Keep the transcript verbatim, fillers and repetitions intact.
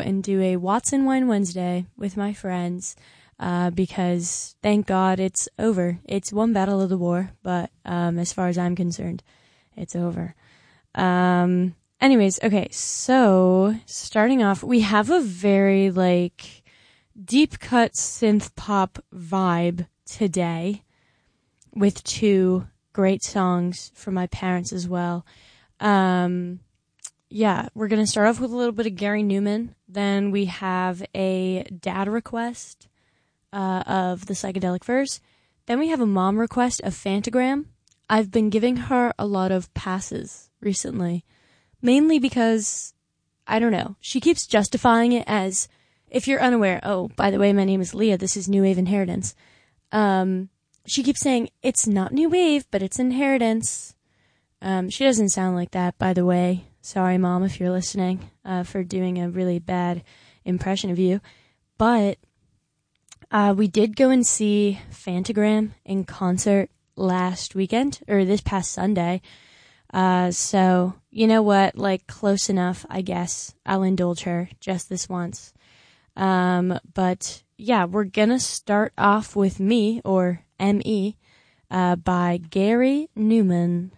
and do a Watson Wine Wednesday with my friends, uh, because thank God it's over. It's one battle of the war, but um, as far as I'm concerned, it's over. Um, anyways, okay, so starting off, we have a very, like, deep cut synth pop vibe today with two great songs from my parents as well. Um, yeah, we're going to start off with a little bit of Gary Newman. Then we have a dad request uh, of the Psychedelic Furs. Then we have a mom request of Fantagram. I've been giving her a lot of passes recently, mainly because, I don't know, she keeps justifying it as, if you're unaware, oh, by the way, my name is Leah, this is New Wave Inheritance. Um, she keeps saying, it's not New Wave, but it's Inheritance. Um, she doesn't sound like that, by the way. Sorry, Mom, if you're listening, uh, for doing a really bad impression of you. But uh, we did go and see Fantagram in concert last weekend, or this past Sunday. Uh, so, you know what? Like, close enough, I guess. I'll indulge her just this once. Um, but, yeah, we're gonna start off with Me, or M E, uh, by Gary Newman.